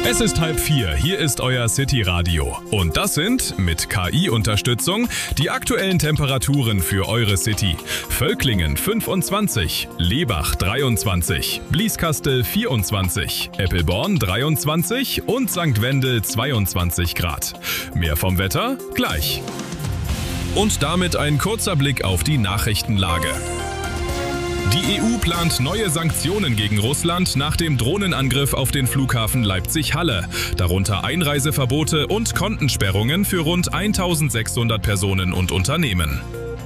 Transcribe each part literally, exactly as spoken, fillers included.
Es ist halb vier, hier ist euer City Radio. Und das sind, mit K I-Unterstützung, die aktuellen Temperaturen für eure City. Völklingen fünfundzwanzig, Lebach dreiundzwanzig, Blieskastel vierundzwanzig, Eppelborn dreiundzwanzig und Sankt Wendel zweiundzwanzig Grad. Mehr vom Wetter gleich. Und damit ein kurzer Blick auf die Nachrichtenlage. Die E U plant neue Sanktionen gegen Russland nach dem Drohnenangriff auf den Flughafen Leipzig-Halle, darunter Einreiseverbote und Kontensperrungen für rund eintausendsechshundert Personen und Unternehmen.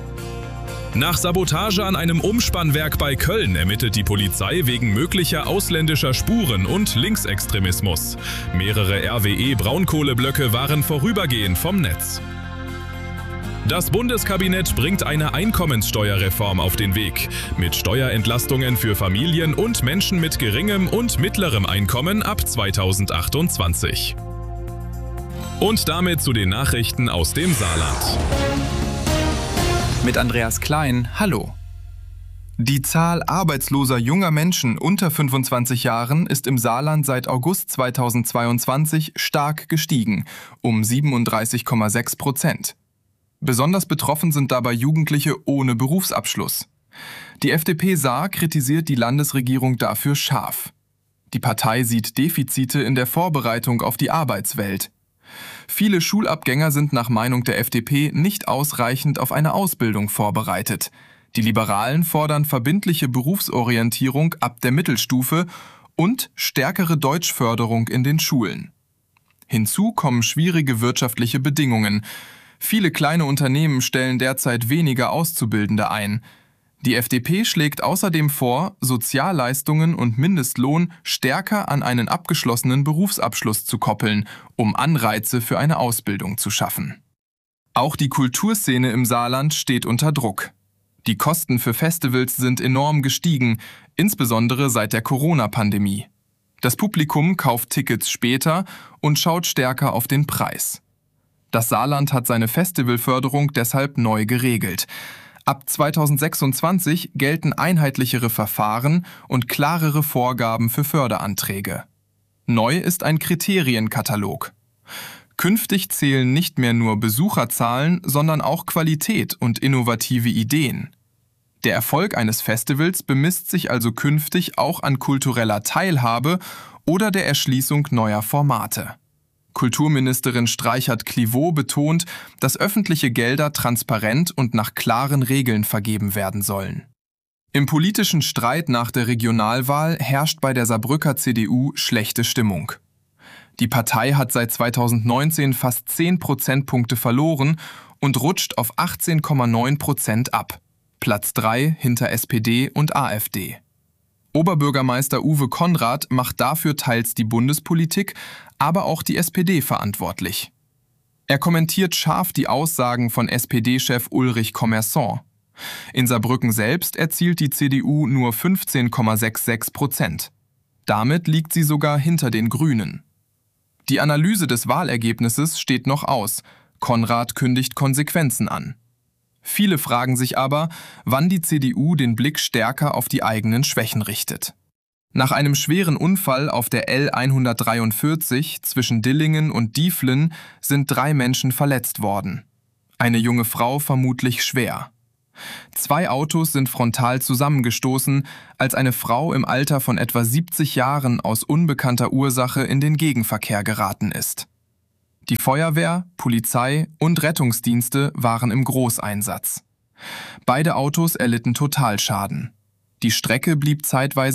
Nach Sabotage an einem Umspannwerk bei Köln ermittelt die Polizei wegen möglicher ausländischer Spuren und Linksextremismus. Mehrere R W E-Braunkohleblöcke waren vorübergehend vom Netz. Das Bundeskabinett bringt eine Einkommenssteuerreform auf den Weg, mit Steuerentlastungen für Familien und Menschen mit geringem und mittlerem Einkommen ab zweitausendachtundzwanzig. Und damit zu den Nachrichten aus dem Saarland. Mit Andreas Klein, hallo. Die Zahl arbeitsloser junger Menschen unter fünfundzwanzig Jahren ist im Saarland seit August zweitausendzweiundzwanzig stark gestiegen, um siebenunddreißig Komma sechs Prozent. Besonders betroffen sind dabei Jugendliche ohne Berufsabschluss. Die F D P Saar kritisiert die Landesregierung dafür scharf. Die Partei sieht Defizite in der Vorbereitung auf die Arbeitswelt. Viele Schulabgänger sind nach Meinung der F D P nicht ausreichend auf eine Ausbildung vorbereitet. Die Liberalen fordern verbindliche Berufsorientierung ab der Mittelstufe und stärkere Deutschförderung in den Schulen. Hinzu kommen schwierige wirtschaftliche Bedingungen. Viele kleine Unternehmen stellen derzeit weniger Auszubildende ein. Die F D P schlägt außerdem vor, Sozialleistungen und Mindestlohn stärker an einen abgeschlossenen Berufsabschluss zu koppeln, um Anreize für eine Ausbildung zu schaffen. Auch die Kulturszene im Saarland steht unter Druck. Die Kosten für Festivals sind enorm gestiegen, insbesondere seit der Corona-Pandemie. Das Publikum kauft Tickets später und schaut stärker auf den Preis. Das Saarland hat seine Festivalförderung deshalb neu geregelt. Ab zweitausendsechsundzwanzig gelten einheitlichere Verfahren und klarere Vorgaben für Förderanträge. Neu ist ein Kriterienkatalog. Künftig zählen nicht mehr nur Besucherzahlen, sondern auch Qualität und innovative Ideen. Der Erfolg eines Festivals bemisst sich also künftig auch an kultureller Teilhabe oder der Erschließung neuer Formate. Kulturministerin Streichert-Clivaux betont, dass öffentliche Gelder transparent und nach klaren Regeln vergeben werden sollen. Im politischen Streit nach der Regionalwahl herrscht bei der Saarbrücker C D U schlechte Stimmung. Die Partei hat seit zweitausendneunzehn fast zehn Prozentpunkte verloren und rutscht auf achtzehn Komma neun Prozent ab, Platz drei hinter S P D und A f D. Oberbürgermeister Uwe Konrad macht dafür teils die Bundespolitik, aber auch die S P D verantwortlich. Er kommentiert scharf die Aussagen von S P D-Chef Ulrich Commerçon. In Saarbrücken selbst erzielt die C D U nur fünfzehn Komma sechsundsechzig Prozent. Damit liegt sie sogar hinter den Grünen. Die Analyse des Wahlergebnisses steht noch aus. Konrad kündigt Konsequenzen an. Viele fragen sich aber, wann die C D U den Blick stärker auf die eigenen Schwächen richtet. Nach einem schweren Unfall auf der L hundertdreiundvierzig zwischen Dillingen und Dieflen sind drei Menschen verletzt worden. Eine junge Frau vermutlich schwer. Zwei Autos sind frontal zusammengestoßen, als eine Frau im Alter von etwa siebzig Jahren aus unbekannter Ursache in den Gegenverkehr geraten ist. Die Feuerwehr, Polizei und Rettungsdienste waren im Großeinsatz. Beide Autos erlitten Totalschaden. Die Strecke blieb zeitweise